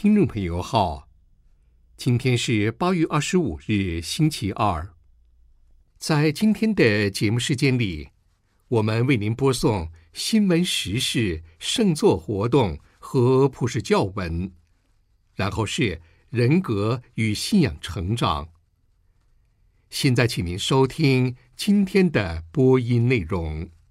听众朋友好，今天是8月25日，星期二。在今天的节目时间里，我们为您播送新闻时事、圣座活动和普世教文，然后是人格与信仰成长。现在请您收听今天的播音内容。